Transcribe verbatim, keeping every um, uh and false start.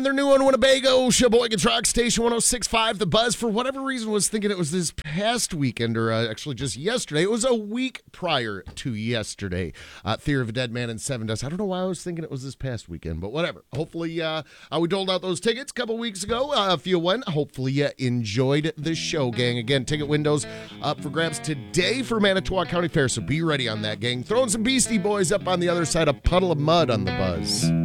Their new one, Winnebago, Sheboygan Rock Station one oh six point five. The Buzz, for whatever reason, was thinking it was this past weekend, or uh, actually just yesterday. It was a week prior to yesterday. Uh, Theory of a Dead Man and Seven Dust. I don't know why I was thinking it was this past weekend, but whatever. Hopefully, uh, uh, we doled out those tickets a couple weeks ago. Uh, if you went, hopefully you enjoyed the show, gang. Again, ticket windows up for grabs today for Manitowoc County Fair, so be ready on that, gang. Throwing some Beastie Boys up on the other side, a puddle of mud on the Buzz.